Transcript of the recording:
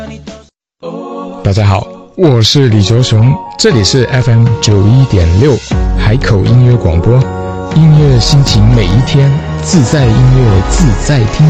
大家好，我是李卓雄，这里是 FM 91.6海口音乐广播，音乐心情每一天，自在音乐自在听。